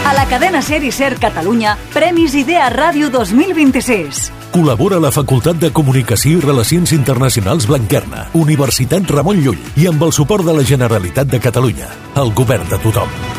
A la cadena SER i SER Catalunya, Premis Idea Ràdio 2026. Col·labora la Facultat de Comunicació i Relacions Internacionals Blanquerna, Universitat Ramon Llull i amb el suport de la Generalitat de Catalunya, el govern de tothom.